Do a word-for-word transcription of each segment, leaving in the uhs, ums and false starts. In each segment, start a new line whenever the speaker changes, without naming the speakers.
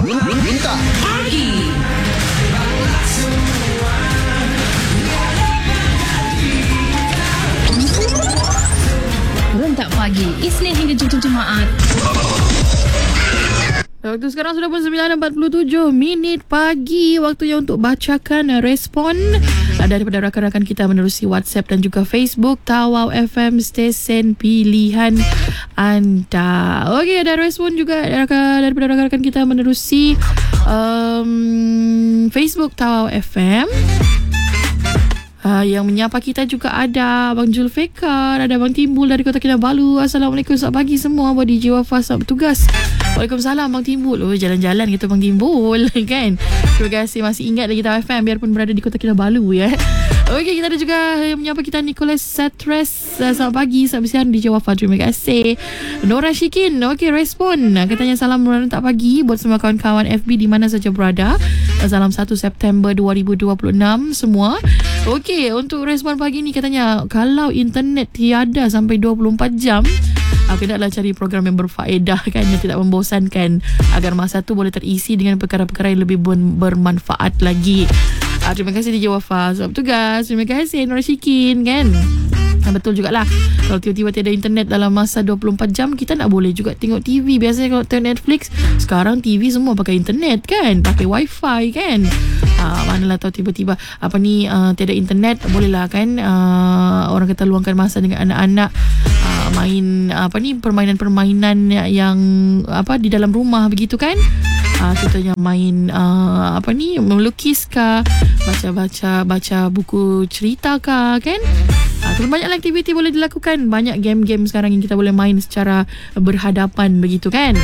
Minta Pagi. Rentak Pagi, Isnin hingga Jumaat. Waktu sekarang sudah pukul sembilan empat puluh tujuh minit pagi. Waktunya untuk bacakan respon daripada rakan-rakan kita menerusi WhatsApp dan juga Facebook Tawau F M, stesen pilihan anda. Okey, ada respon juga daripada rakan-rakan kita menerusi um, Facebook Tawau F M. Uh, yang menyapa kita juga ada Abang Julfikar, ada Abang Timbul dari Kota Kinabalu. Assalamualaikum, selamat pagi semua buat D J Wafa, selamat bertugas. Waalaikumsalam Abang Timbul. Oh, jalan-jalan kita Abang Timbul kan. Terima kasih masih ingat lagi Tawau F M biarpun berada di Kota Kinabalu ya. Okey, kita ada juga yang menyapa kita Nicholas Satres. Selamat pagi, selamat siang D J Wafa. Terima kasih. Nora Shikin. Okey, respon. Katanya salam rentak pagi buat semua kawan-kawan F B di mana saja berada. Salam satu September dua ribu dua puluh enam semua. Okey, untuk respon pagi ni katanya kalau internet tiada sampai dua puluh empat jam, aku naklah cari program yang berfaedah kan, yang tidak membosankan, agar masa tu boleh terisi dengan perkara-perkara yang lebih bermanfaat lagi. Ah, terima kasih D J Wafa, selamat bertugas. Terima kasih Nur Syikin kan. Ah, betul jugalah. Kalau tiba-tiba tiada internet dalam masa dua puluh empat jam, kita nak boleh juga tengok T V. Biasanya kalau tengok Netflix, sekarang T V semua pakai internet kan, pakai wifi kan. Ah, manalah tahu tiba-tiba apa ni uh, tiada internet, bolehlah kan uh, orang kata luangkan masa dengan anak-anak, uh, main apa ni permainan-permainan yang apa di dalam rumah begitu kan. Uh, contohnya main uh, apa ni melukis kah, baca-baca baca buku cerita kah kan. Uh, banyak aktiviti boleh dilakukan, banyak game-game sekarang yang kita boleh main secara berhadapan begitu kan.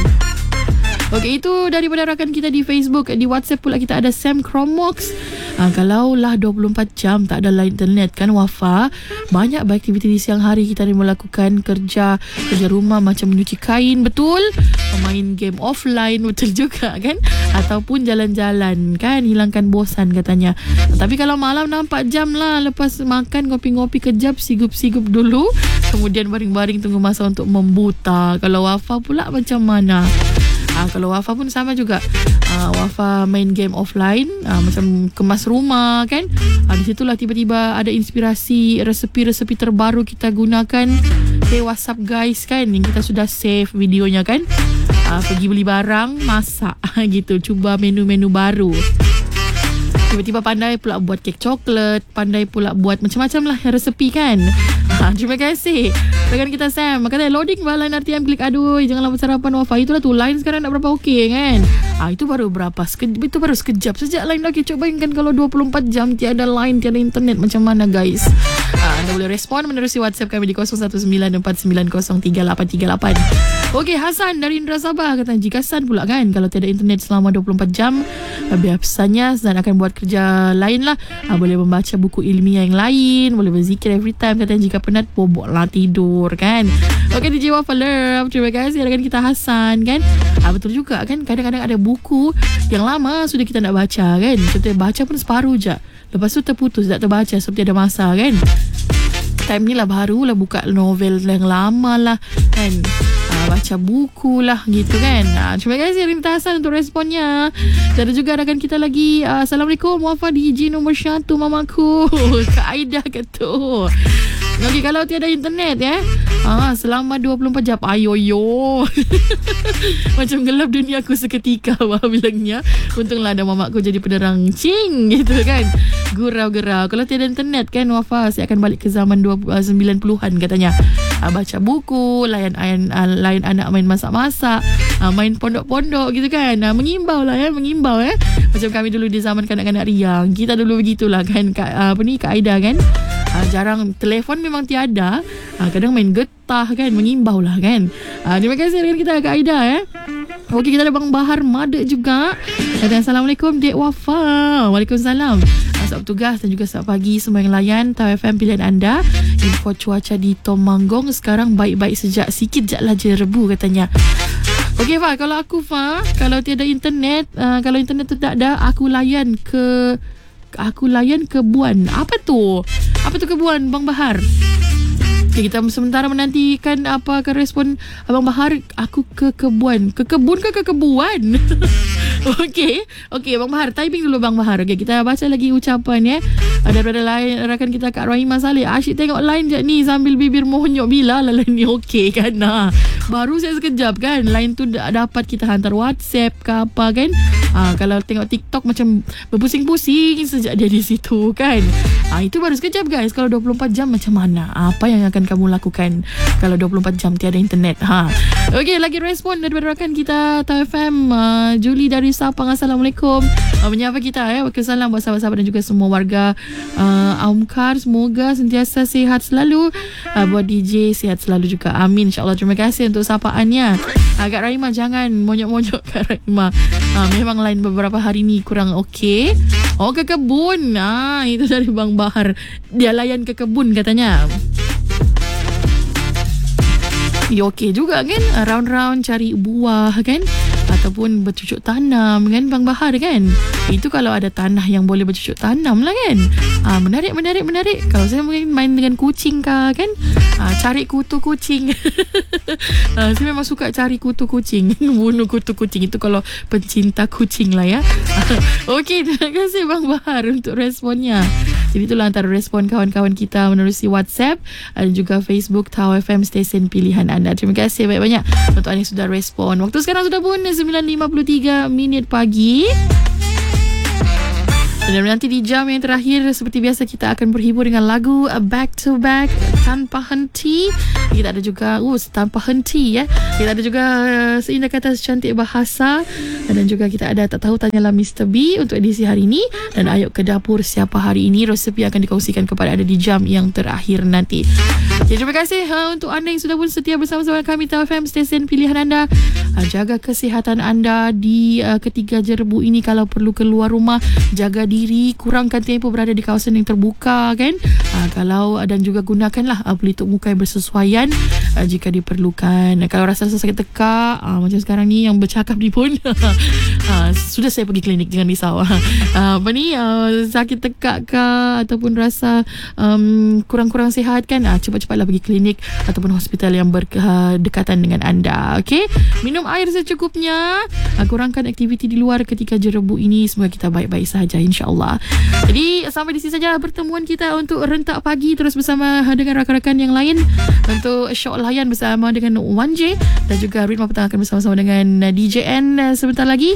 Okey, itu daripada rakan kita di Facebook. Di WhatsApp pula kita ada Sam Chromox. Ha, kalau lah dua puluh empat jam tak ada internet kan Wafa, banyak aktiviti di siang hari kita boleh melakukan, kerja kerja rumah macam menyuci kain, betul, main game offline, betul juga kan, ataupun jalan-jalan kan, hilangkan bosan katanya. Tapi kalau malam nampak jam lah, lepas makan ngopi-ngopi kejap, sigup-sigup dulu, kemudian baring-baring tunggu masa untuk membuta. Kalau Wafa pula macam mana? Ha, kalau Wafa pun sama juga. Ha, Wafa main game offline, ha, macam kemas rumah kan. Ha, di situlah tiba-tiba ada inspirasi resepi-resepi terbaru kita gunakan. Hey, what's up guys kan, yang kita sudah save videonya kan. Ha, pergi beli barang, masak gitu, cuba menu-menu baru. Tiba-tiba pandai pula buat kek coklat, pandai pula buat macam-macam lah resepi kan. Ha, terima kasih rakan kita Sam. Katanya loading bah line R T M, klik aduh, janganlah bersarapan Wafa. Itulah tu line sekarang nak berapa okey kan. Ha, itu baru berapa sekejap, itu baru sekejap sejak line okey. Coba bayangkan kalau dua puluh empat jam tiada line, tiada internet, macam mana guys. Ha, anda boleh respon menerusi WhatsApp kami di kosong satu sembilan empat sembilan kosong tiga lapan tiga lapan. Okey, Hasan dari Indra Sabah katanya jika San pula kan, kalau tiada internet selama dua puluh empat jam, biasanya San akan buat kerja lain lah. Ha, boleh membaca buku ilmiah yang lain, boleh berzikir every time. Katanya jika penat, boboklah tidur kan. Okey, D J Wafa Love, terima kasih rakan kita Hasan kan. Ha, betul juga kan, kadang-kadang ada buku yang lama sudah kita nak baca kan. Contohnya baca pun separuh je, lepas tu terputus, tak terbaca seperti ada masa kan. Time ni lah barulah buka novel yang lama lah kan. Ha, baca buku lah gitu kan. Ha, terima kasih Rinta Hasan untuk responnya. Dan juga rakan kita lagi. uh, Assalamualaikum Wafa, D J nombor satu mamaku Kak Aida kata. Okey, kalau tiada internet ya, ha, selama dua puluh empat jam, ayo yo. Macam gelap dunia aku seketika, wah bilangnya. Untunglah ada mamakku jadi penerang cing gitu kan. Gurau-gurau. Kalau tiada internet kan Wafa, saya akan balik ke zaman sembilan puluhan katanya. Ha, baca buku, layan, layan, layan anak main masak-masak, ha, main pondok-pondok gitu kan. Ha, mengimbau lah ya, mengimbau ya. Macam kami dulu di zaman kanak-kanak riang. Kita dulu begitulah kan, Kak, apa ni, Kak Aida kan. Ha, jarang, telefon memang tiada. Ha, kadang main getah kan, mengimbau lah kan. Ha, terima kasih dengan kita Kak Aida ya. Okey, kita ada Bang Bahar Mada juga. Dan Assalamualaikum Dek Wafa. Waalaikumsalam. Selamat bertugas dan juga selamat pagi semua yang layan Tawau F M pilihan anda. Info cuaca di Tomanggong sekarang baik-baik sejak sikit je lah je rebu katanya. Okey Fa, kalau aku Fa, kalau tiada internet, uh, kalau internet tu tak ada, aku layan ke aku layan kebuan. Apa tu? Apa tu kebuan Bang Bahar? Okay, kita sementara menantikan apa ke respon Abang Bahar. Aku ke kebuan. Ke kebun ke ke kebuan? Okey. Okey, Bang Bahar. Typing dulu Bang Bahar. Okey, kita baca lagi ucapan ya. Daripada lain rakan kita Kak Rahimah Saleh. Asyik tengok line je ni sambil bibir monyok bila lah line ni okey kan. Nah, baru saya sekejap kan. Line tu dapat kita hantar WhatsApp ke apa kan. Ha, kalau tengok TikTok macam berpusing-pusing sejak dia di situ kan. Ha, itu baru sekejap guys. Kalau dua puluh empat jam macam mana? Apa yang akan kamu lakukan kalau dua puluh empat jam tiada internet? Ha. Okey, lagi respon daripada rakan kita Tau F M, uh, Julie dari Sapang. Assalamualaikum. Uh, menyapa kita ya. Waalaikumsalam buat sahabat-sahabat dan juga semua warga uh, Aumkar. Semoga sentiasa sihat selalu. Uh, buat D J sihat selalu juga. Amin insya-Allah. Terima kasih untuk sapaannya. Agak uh, Rahimah jangan monyok-monyok Kak Rahimah. Uh, memang lain beberapa hari ni kurang okey. Oh, ke kebun. Ah, itu dari Bang Bahar. Dia layan ke kebun katanya. Ya okey juga kan, round-round cari buah kan, ataupun bercucuk tanam kan Bang Bahar kan. Itu kalau ada tanah yang boleh bercucuk tanam lah kan. ha, Menarik, menarik, menarik. Kalau saya mungkin main dengan kucing kah kan, ha, cari kutu kucing. ha, Saya memang suka cari kutu kucing. Bunuh kutu kucing. Itu kalau pencinta kucing lah ya. Okey, terima kasih Bang Bahar untuk responnya. Jadi itulah antara respon kawan-kawan kita menerusi WhatsApp dan juga Facebook Tau F M, stesen pilihan anda. Terima kasih banyak-banyak untuk anda yang sudah respon. Waktu sekarang sudah pun sembilan lima puluh tiga minit pagi. Dan nanti di jam yang terakhir seperti biasa kita akan berhibur dengan lagu Back to Back tanpa henti. Kita ada juga uh, tanpa henti ya. Kita ada juga uh, seindah kata secantik bahasa. Dan juga kita ada tak tahu tanyalah Mister B untuk edisi hari ini. Dan ayo ke dapur siapa hari ini. Resepi akan dikongsikan kepada anda di jam yang terakhir nanti. Okay, terima kasih uh, untuk anda yang sudah pun setia bersama-sama kami Tau F M, stesen pilihan anda. Uh, jaga kesihatan anda di uh, ketiga jerbu ini. Kalau perlu keluar rumah, jaga diri, kurangkan tempoh berada di kawasan yang terbuka kan. Uh, kalau dan juga gunakanlah uh, pelitup muka yang bersesuaian uh, jika diperlukan. Uh, kalau rasa sakit tekak uh, macam sekarang ni yang bercakap ni pun uh, sudah saya pergi klinik, jangan risau. uh, apa ni uh, sakit tekak ke ataupun rasa um, kurang-kurang sihat kan, uh, cepat-cepatlah pergi klinik ataupun hospital yang berdekatan dengan anda. Okey, minum air secukupnya, uh, kurangkan aktiviti di luar ketika jerebu ini. Semoga kita baik-baik saja insya-Allah. Jadi sampai di sini saja pertemuan kita untuk rentak pagi. Terus bersama dengan rakan-rakan yang lain untuk Syok Layan bersama dengan wan J dan juga Ritma Petang akan bersama-sama dengan D J N sebentar lagi.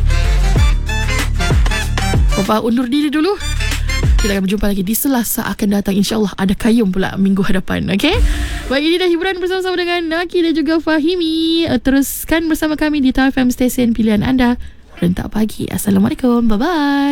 Bapak undur diri dulu. Kita akan berjumpa lagi di Selasa akan datang. InsyaAllah ada Kayum pula minggu hadapan. Okay? Baik, ini dah hiburan bersama-sama dengan Naki dan juga Fahimi. Teruskan bersama kami di Tau F M, stesen pilihan anda. Rentak pagi. Assalamualaikum. Bye-bye.